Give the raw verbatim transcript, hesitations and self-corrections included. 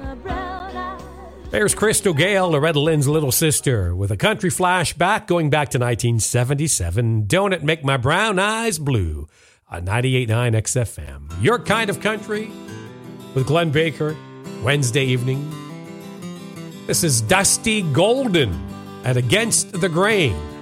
There's Crystal Gale, Loretta Lynn's little sister, with a country flashback going back to nineteen seventy-seven. Don't It Make My Brown Eyes Blue on ninety-eight point nine X F M. Your kind of country with Glenn Baker, Wednesday evening. This is Dusty Golden at Against the Grain.